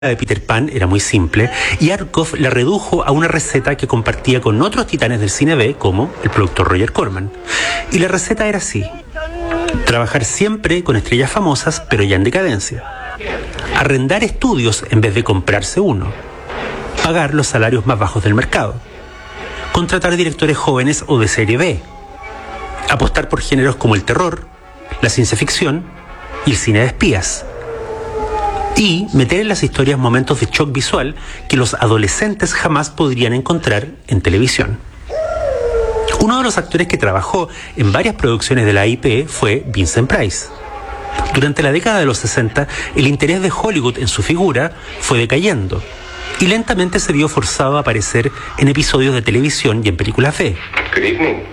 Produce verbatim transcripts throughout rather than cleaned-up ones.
de Peter Pan era muy simple y Arkoff la redujo a una receta que compartía con otros titanes del cine B, como el productor Roger Corman. Y la receta era así: trabajar siempre con estrellas famosas, pero ya en decadencia. Arrendar estudios en vez de comprarse uno. Pagar los salarios más bajos del mercado. Contratar directores jóvenes o de serie B. Apostar por géneros como el terror, la ciencia ficción y el cine de espías. Y meter en las historias momentos de shock visual que los adolescentes jamás podrían encontrar en televisión. Uno de los actores que trabajó en varias producciones de la A I P fue Vincent Price. Durante la década de los sesenta, el interés de Hollywood en su figura fue decayendo y lentamente se vio forzado a aparecer en episodios de televisión y en películas B. Good evening.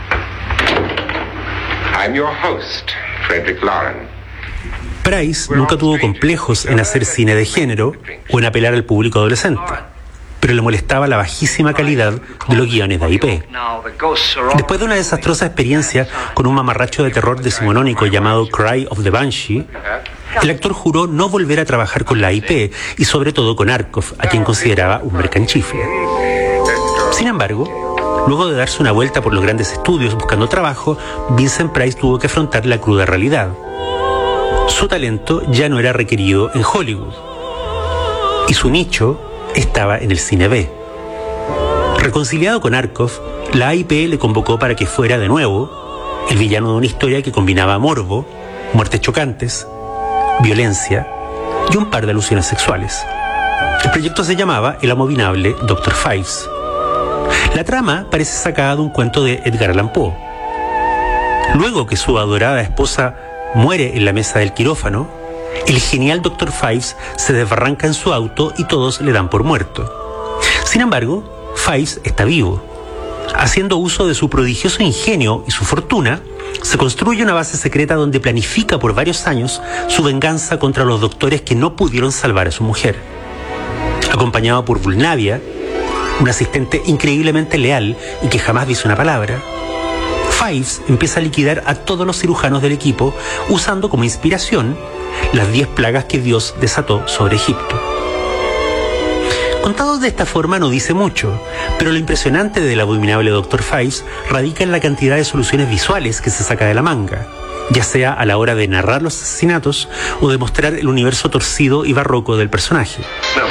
I'm your host, Frederick Lauren. Price nunca tuvo complejos en hacer cine de género o en apelar al público adolescente, pero le molestaba la bajísima calidad de los guiones de A I P. Después de una desastrosa experiencia con un mamarracho de terror decimonónico llamado Cry of the Banshee, el actor juró no volver a trabajar con la A I P y sobre todo con Arkoff, a quien consideraba un mercanchifle. Sin embargo, luego de darse una vuelta por los grandes estudios buscando trabajo, Vincent Price tuvo que afrontar la cruda realidad. Su talento ya no era requerido en Hollywood y su nicho estaba en el cine B. Reconciliado con Arkoff, la A I P le convocó para que fuera de nuevo el villano de una historia que combinaba morbo, muertes chocantes, violencia y un par de alusiones sexuales. El proyecto se llamaba El abominable doctor Phibes. La trama parece sacada de un cuento de Edgar Allan Poe. Luego que su adorada esposa muere en la mesa del quirófano, el genial doctor Phibes se desbarranca en su auto y todos le dan por muerto. Sin embargo, Phibes está vivo. Haciendo uso de su prodigioso ingenio y su fortuna, se construye una base secreta donde planifica por varios años su venganza contra los doctores que no pudieron salvar a su mujer. Acompañado por Vulnavia, un asistente increíblemente leal y que jamás dice una palabra, Phibes empieza a liquidar a todos los cirujanos del equipo usando como inspiración las diez plagas que Dios desató sobre Egipto. Contado de esta forma no dice mucho, pero lo impresionante del abominable doctor Phibes radica en la cantidad de soluciones visuales que se saca de la manga, ya sea a la hora de narrar los asesinatos o de mostrar el universo torcido y barroco del personaje.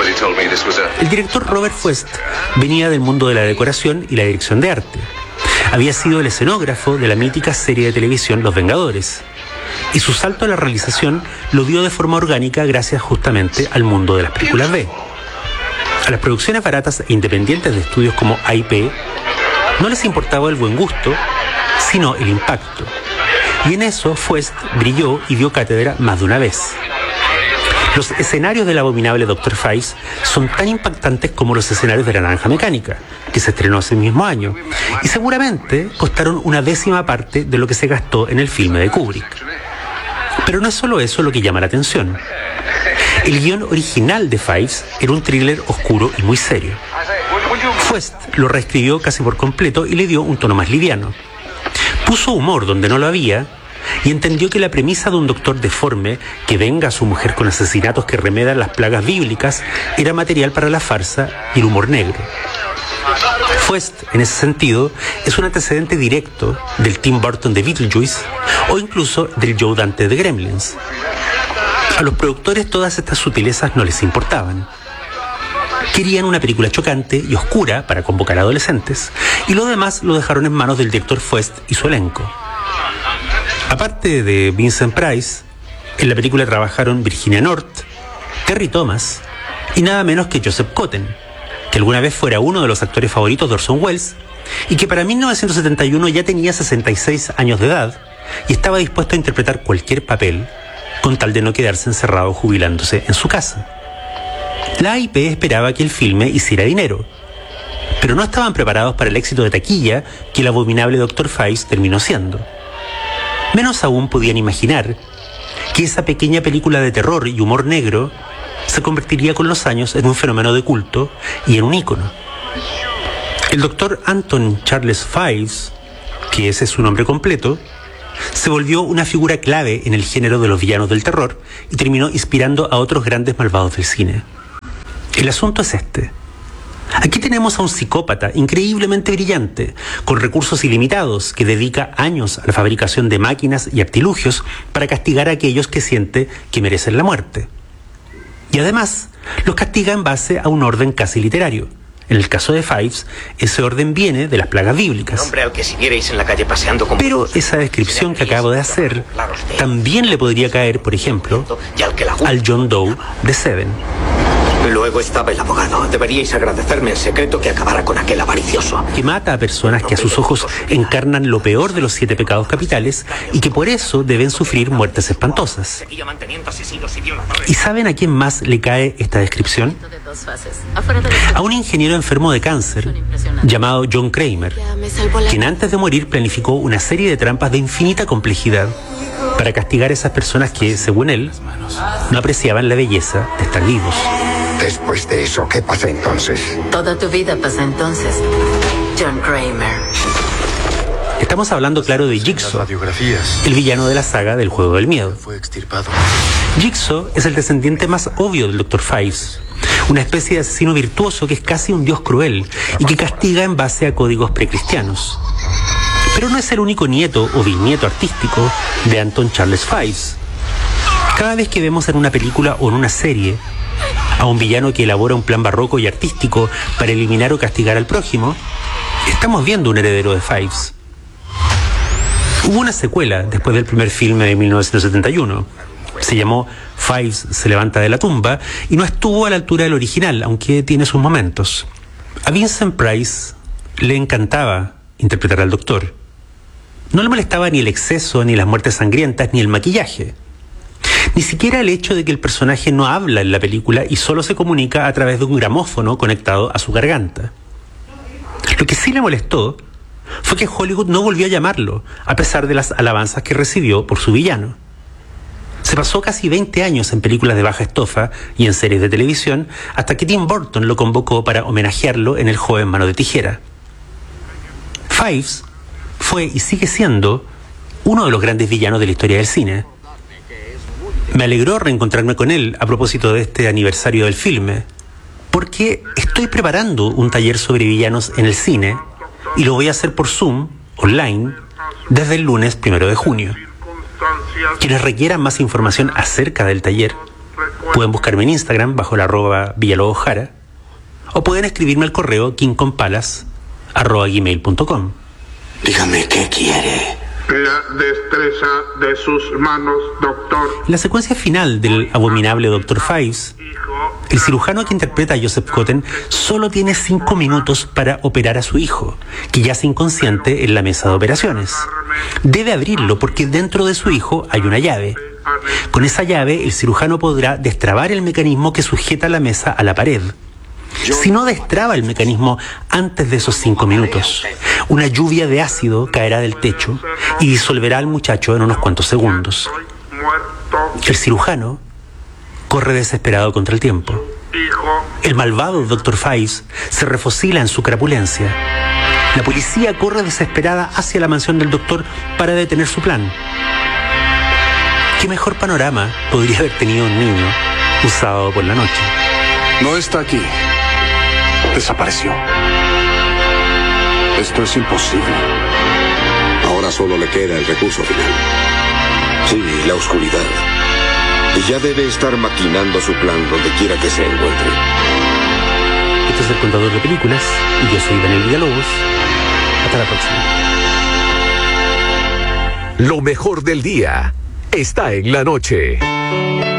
El director Robert Fuest venía del mundo de la decoración y la dirección de arte. Había sido el escenógrafo de la mítica serie de televisión Los Vengadores, y su salto a la realización lo dio de forma orgánica gracias justamente al mundo de las películas B. A las producciones baratas e independientes de estudios como A I P no les importaba el buen gusto, sino el impacto. Y en eso Fuest brilló y dio cátedra más de una vez. Los escenarios del abominable doctor Phibes son tan impactantes como los escenarios de La Naranja Mecánica, que se estrenó ese mismo año, y seguramente costaron una décima parte de lo que se gastó en el filme de Kubrick. Pero no es solo eso lo que llama la atención. El guión original de Phibes era un thriller oscuro y muy serio. Fuest lo reescribió casi por completo y le dio un tono más liviano. Puso humor donde no lo había y entendió que la premisa de un doctor deforme que venga a su mujer con asesinatos que remedan las plagas bíblicas era material para la farsa y el humor negro. Fuest, en ese sentido, es un antecedente directo del Tim Burton de Beetlejuice o incluso del Joe Dante de Gremlins. A los productores todas estas sutilezas no les importaban. Querían una película chocante y oscura para convocar a adolescentes, y lo demás lo dejaron en manos del director Fuest y su elenco. Aparte de Vincent Price, en la película trabajaron Virginia North, Terry Thomas y nada menos que Joseph Cotten, que alguna vez fuera uno de los actores favoritos de Orson Welles y que para mil novecientos setenta y uno ya tenía sesenta y seis años de edad y estaba dispuesto a interpretar cualquier papel con tal de no quedarse encerrado jubilándose en su casa. La A I P esperaba que el filme hiciera dinero, pero no estaban preparados para el éxito de taquilla que el abominable doctor Phibes terminó siendo. Menos aún podían imaginar que esa pequeña película de terror y humor negro se convertiría con los años en un fenómeno de culto y en un ícono. El doctor Anton Charles Phibes, que ese es su nombre completo, se volvió una figura clave en el género de los villanos del terror y terminó inspirando a otros grandes malvados del cine. El asunto es este. Aquí tenemos a un psicópata increíblemente brillante, con recursos ilimitados, que dedica años a la fabricación de máquinas y artilugios para castigar a aquellos que siente que merecen la muerte. Y además, los castiga en base a un orden casi literario. En el caso de Fives, ese orden viene de las plagas bíblicas. Hombre al que si vierais en la calle paseando con... Pero esa descripción que acabo de hacer también le podría caer, por ejemplo, al John Doe de Seven. Luego estaba el abogado. Deberíais agradecerme en secreto que acabara con aquel avaricioso. Que mata a personas que a sus ojos encarnan lo peor de los siete pecados capitales y que por eso deben sufrir muertes espantosas. ¿Y saben a quién más le cae esta descripción? A un ingeniero enfermo de cáncer llamado John Kramer, quien antes de morir planificó una serie de trampas de infinita complejidad para castigar a esas personas que, según él, no apreciaban la belleza de estar vivos. Después de eso, ¿qué pasa entonces? Toda tu vida pasa entonces, John Kramer. Estamos hablando, claro, de Jigsaw, el villano de la saga del Juego del Miedo. Jigsaw es el descendiente más obvio del doctor Fives, una especie de asesino virtuoso que es casi un dios cruel y que castiga en base a códigos precristianos. Pero no es el único nieto o bisnieto artístico de Anton Charles Fives. Cada vez que vemos en una película o en una serie a un villano que elabora un plan barroco y artístico para eliminar o castigar al prójimo, estamos viendo un heredero de Fives. Hubo una secuela después del primer filme de mil novecientos setenta y uno. Se llamó Fives se levanta de la tumba y no estuvo a la altura del original, aunque tiene sus momentos. A Vincent Price le encantaba interpretar al doctor. No le molestaba ni el exceso, ni las muertes sangrientas, ni el maquillaje. Ni siquiera el hecho de que el personaje no habla en la película y solo se comunica a través de un gramófono conectado a su garganta. Lo que sí le molestó fue que Hollywood no volvió a llamarlo, a pesar de las alabanzas que recibió por su villano. Se pasó casi veinte años en películas de baja estofa y en series de televisión, hasta que Tim Burton lo convocó para homenajearlo en El joven mano de tijera. Fives fue y sigue siendo uno de los grandes villanos de la historia del cine. Me alegró reencontrarme con él a propósito de este aniversario del filme, porque estoy preparando un taller sobre villanos en el cine y lo voy a hacer por Zoom, online, desde el lunes primero de junio. Quienes requieran más información acerca del taller pueden buscarme en Instagram bajo la arroba villalobojara o pueden escribirme al correo kingcompalas arroba gmail punto com. Dígame qué quiere. La destreza de sus manos, doctor. En la secuencia final del abominable doctor Fives, el cirujano que interpreta a Joseph Cotten solo tiene cinco minutos para operar a su hijo, que yace inconsciente en la mesa de operaciones. Debe abrirlo porque dentro de su hijo hay una llave. Con esa llave, el cirujano podrá destrabar el mecanismo que sujeta la mesa a la pared. Si no destraba el mecanismo antes de esos cinco minutos, una lluvia de ácido caerá del techo y disolverá al muchacho en unos cuantos segundos. El cirujano corre desesperado contra el tiempo. El malvado doctor Fives se refocila en su crapulencia. La policía corre desesperada hacia la mansión del doctor para detener su plan. ¿Qué mejor panorama podría haber tenido un niño un sábado por la noche? No está aquí. Desapareció. Esto es imposible. Ahora solo le queda el recurso final. Sí, la oscuridad. Y ya debe estar maquinando su plan donde quiera que se encuentre. Este es El Contador de Películas y yo soy Daniel Villalobos. Hasta la próxima. Lo mejor del día está en la noche.